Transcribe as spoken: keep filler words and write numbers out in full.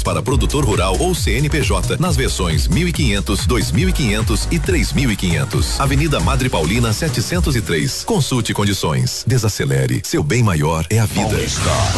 para produtor rural ou C N P J nas versões mil e quinhentos, dois mil e quinhentos e três mil e quinhentos. Avenida Madre Paulina setecentos e três. Consulte condições. Desacelere. Seu bem maior é a vida.